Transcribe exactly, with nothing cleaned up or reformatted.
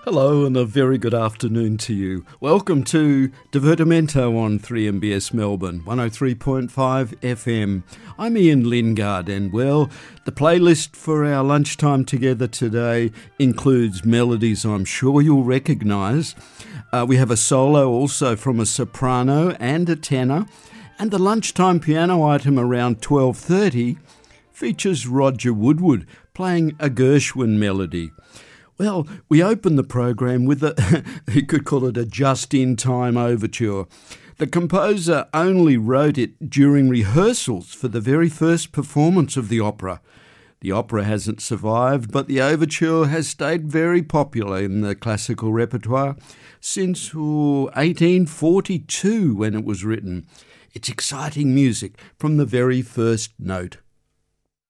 Hello and a very good afternoon to you. Welcome to Divertimento on three M B S Melbourne, one oh three point five F M. I'm Ian Lingard and, well, the playlist for our lunchtime together today includes melodies I'm sure you'll recognise. Uh, we have a solo also from a soprano and a tenor, and the lunchtime piano item around twelve thirty features Roger Woodward playing a Gershwin melody. Well, we open the program with a, you could call it a just-in-time overture. The composer only wrote it during rehearsals for the very first performance of the opera. The opera hasn't survived, but the overture has stayed very popular in the classical repertoire since ooh, eighteen forty-two when it was written. It's exciting music from the very first note.